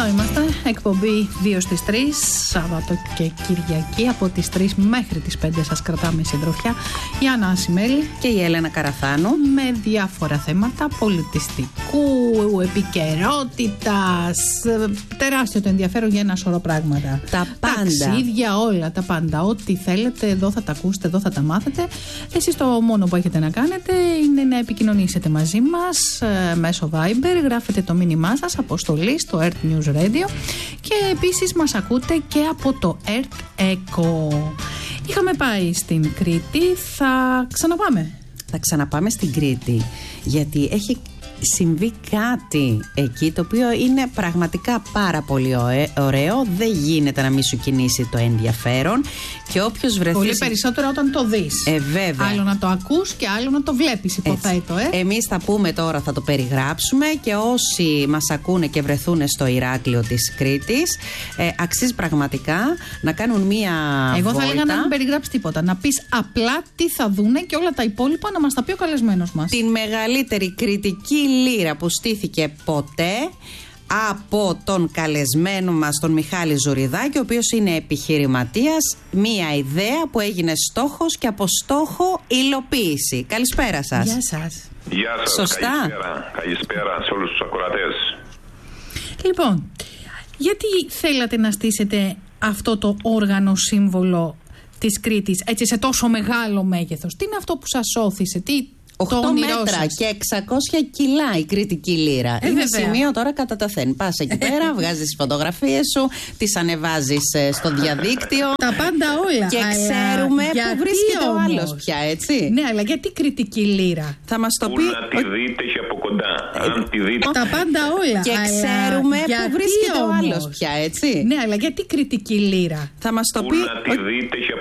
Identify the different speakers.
Speaker 1: Εδώ είμαστε, εκπομπή 2 στις 3, Σάββατο και Κυριακή, από τις 3 μέχρι τις 5 σας κρατάμε συντροφιά. Η Άννα Ασημέλη
Speaker 2: και η Έλενα Καραθάνου,
Speaker 1: με διάφορα θέματα πολιτιστικού, επικαιρότητας, τεράστιο το ενδιαφέρον για ένα σωρό πράγματα.
Speaker 2: Τα πάντα.
Speaker 1: Ταξίδια, όλα τα πάντα. Ό,τι θέλετε, εδώ θα τα ακούσετε, εδώ θα τα μάθετε. Εσείς το μόνο που έχετε να κάνετε είναι να επικοινωνήσετε μαζί μας μέσω Viber, γράφετε το μήνυμά σας, αποστολή στο Earth News Radio, και επίσης μας ακούτε και από το Earth Echo. Είχαμε πάει στην Κρήτη, θα ξαναπάμε.
Speaker 2: Θα ξαναπάμε στην Κρήτη, γιατί έχει συμβεί κάτι εκεί το οποίο είναι πραγματικά πάρα πολύ ωραίο. Δεν γίνεται να μην σου κινήσει το ενδιαφέρον, και όποιος βρεθεί.
Speaker 1: Πολύ περισσότερο όταν το δεις.
Speaker 2: Βέβαια.
Speaker 1: Άλλο να το ακούς και άλλο να το βλέπεις, υποθέτω.
Speaker 2: Εμείς θα πούμε τώρα, θα το περιγράψουμε, και όσοι μας ακούνε και βρεθούν στο Ηράκλειο της Κρήτης, αξίζει πραγματικά να κάνουν μία
Speaker 1: Εγώ
Speaker 2: βόλτα.
Speaker 1: θα έλεγα να μην περιγράψεις τίποτα. Να πεις απλά τι θα δούνε, και όλα τα υπόλοιπα να μας τα πει ο καλεσμένος μας.
Speaker 2: Την μεγαλύτερη κριτική λύρα που στήθηκε ποτέ από τον καλεσμένο μας, τον Μιχάλη Ζουριδάκη, ο οποίος είναι επιχειρηματίας. Μία ιδέα που έγινε στόχος και από στόχο υλοποίηση. Καλησπέρα σας.
Speaker 1: Γεια σας.
Speaker 3: Γεια σας.
Speaker 2: Σωστά.
Speaker 3: Καλησπέρα σε όλους τους ακροατές.
Speaker 1: Λοιπόν, γιατί θέλατε να στήσετε αυτό το όργανο σύμβολο της Κρήτης έτσι σε τόσο μεγάλο μέγεθος? Τι είναι αυτό που σας όθησε, τι
Speaker 2: 8 μέτρα και 600 κιλά η κριτική λύρα. Είναι
Speaker 1: βέβαια.
Speaker 2: σημείο τώρα καταταθέν. Πας εκεί πέρα, βγάζεις τις φωτογραφίες σου, τις ανεβάζεις στο διαδίκτυο.
Speaker 1: Τα πάντα όλα.
Speaker 2: Και ξέρουμε πού βρίσκεται ο άλλος πια, έτσι.
Speaker 1: Ναι, αλλά γιατί κριτική λύρα?
Speaker 2: Θα μας το
Speaker 3: Πού
Speaker 2: πει.
Speaker 3: να τη δείτε και από κοντά. Αν τη δείτε.
Speaker 1: Τα πάντα όλα.
Speaker 2: Και ξέρουμε πού βρίσκεται ο άλλος πια, έτσι.
Speaker 1: Ναι, αλλά γιατί κριτική λύρα?
Speaker 2: Θα μας το
Speaker 3: Πού
Speaker 2: πει.
Speaker 3: να τη δείτε και